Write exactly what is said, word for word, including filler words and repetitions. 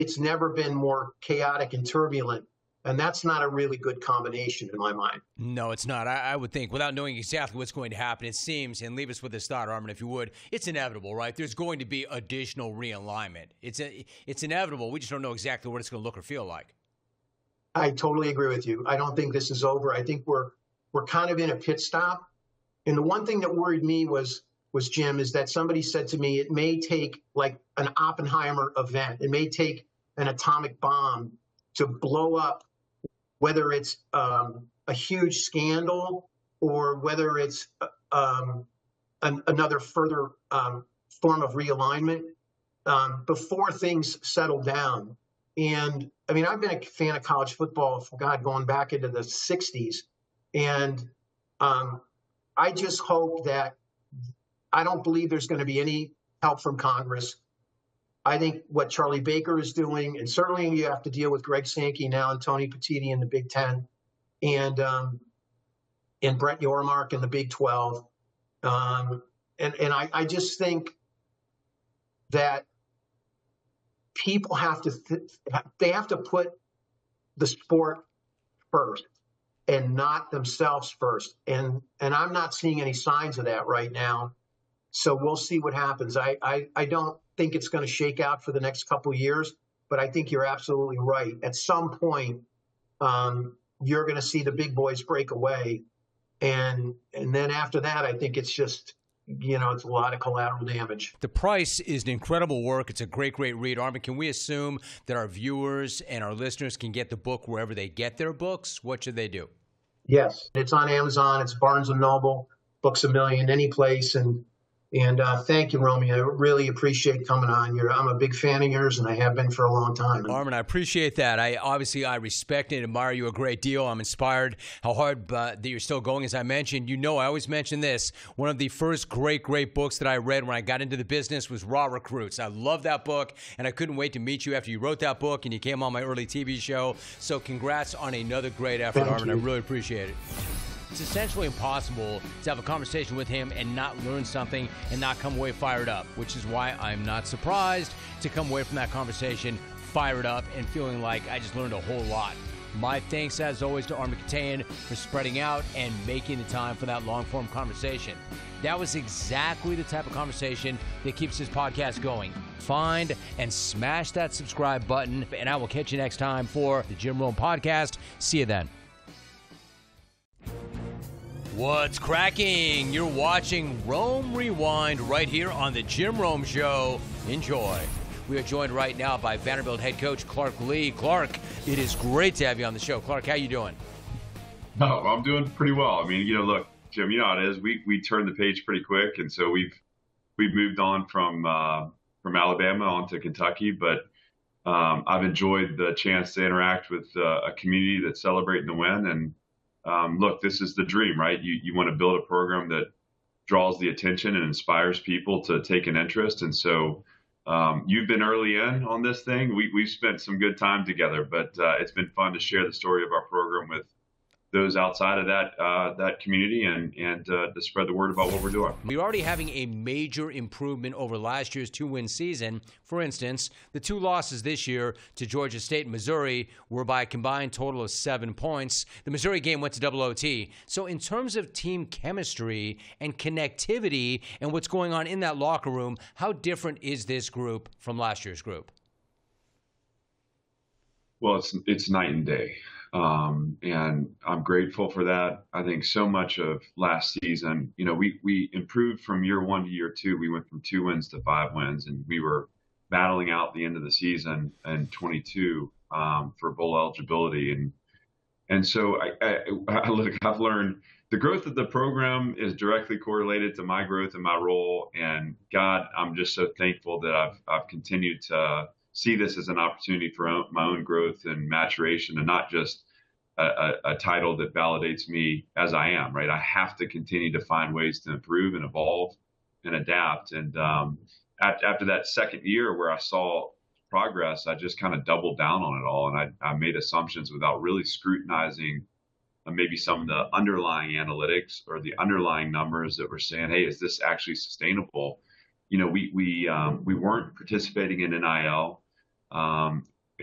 it's never been more chaotic and turbulent. And that's not a really good combination in my mind. No, it's not. I, I would think, without knowing exactly what's going to happen, it seems, and leave us with this thought, Armin, if you would, it's inevitable, right? There's going to be additional realignment. It's a, it's inevitable. We just don't know exactly what it's going to look or feel like. I totally agree with you. I don't think this is over. I think we're we're kind of in a pit stop. And the one thing that worried me was, was Jim, is that somebody said to me, it may take like an Oppenheimer event. It may take an atomic bomb to blow up, whether it's um, a huge scandal or whether it's um, an, another further um, form of realignment um, before things settle down. And I mean, I've been a fan of college football, for God, going back into the sixties. And um, I just hope that I don't believe there's going to be any help from Congress. I think what Charlie Baker is doing, and certainly you have to deal with Greg Sankey now and Tony Petitti in the Big Ten, and um, and Brett Yormark in the Big twelve, um, and and I, I just think that people have to th- they have to put the sport first and not themselves first, and and I'm not seeing any signs of that right now. So we'll see what happens. I I, I don't think it's going to shake out for the next couple of years, but I think you're absolutely right. At some point, um, you're going to see the big boys break away, and and then after that, I think it's just, you know, it's a lot of collateral damage. The Price is an incredible work. It's a great, great read. Armin, can we assume that our viewers and our listeners can get the book wherever they get their books? What should they do? Yes, it's on Amazon. It's Barnes and Noble, Books A Million, any place, and. And uh, thank you, Romy. I really appreciate coming on. You're, I'm a big fan of yours, and I have been for a long time. Armin, I appreciate that. I obviously I respect and admire you a great deal. I'm inspired how hard uh, that you're still going. As I mentioned, you know, I always mention this. One of the first great, great books that I read when I got into the business was Raw Recruits. I love that book, and I couldn't wait to meet you after you wrote that book and you came on my early T V show. So congrats on another great effort, Thank Armin. you. I really appreciate it. It's essentially impossible to have a conversation with him and not learn something and not come away fired up, which is why I'm not surprised to come away from that conversation fired up and feeling like I just learned a whole lot. My thanks, as always, to Armin Katayan for spreading out and making the time for that long-form conversation. That was exactly the type of conversation that keeps this podcast going. Find and smash that subscribe button, and I will catch you next time for the Jim Rome Podcast. See you then. What's cracking? You're watching Rome Rewind right here on the Jim Rome Show. Enjoy. We are joined right now by Vanderbilt head coach Clark Lea. Clark, it is great to have you on the show. Clark, how you doing? Oh, I'm doing pretty well. I mean, you know, look, Jim, you know how it is. We we turned the page pretty quick, and so we've we've moved on from uh, from Alabama on to Kentucky. But um, I've enjoyed the chance to interact with uh, a community that's celebrating the win. And Um, look, this is the dream, right? You you want to build a program that draws the attention and inspires people to take an interest. And so um, you've been early in on this thing. We, we've spent some good time together, but uh, it's been fun to share the story of our program with those outside of that uh, that community and, and uh, to spread the word about what we're doing. We're already having a major improvement over last year's two-win season. For instance, the two losses this year to Georgia State and Missouri were by a combined total of seven points. The Missouri game went to double O T. So in terms of team chemistry and connectivity and what's going on in that locker room, how different is this group from last year's group? Well, it's it's night and day. Um, and I'm grateful for that. I think so much of last season, you know, we, we improved from year one to year two. We went from two wins to five wins, and we were battling out the end of the season in twenty-two um, for bowl eligibility. And and so I, I, I look, I've learned the growth of the program is directly correlated to my growth in my role. And God, I'm just so thankful that I've I've continued to see this as an opportunity for my own growth and maturation, and not just a, a, a title that validates me as I am, right? I have to continue to find ways to improve and evolve and adapt. And um, after, after that second year where I saw progress, I just kind of doubled down on it all. And I, I made assumptions without really scrutinizing uh, maybe some of the underlying analytics or the underlying numbers that were saying, hey, is this actually sustainable? You know, we we um, we weren't participating in N I L. Um,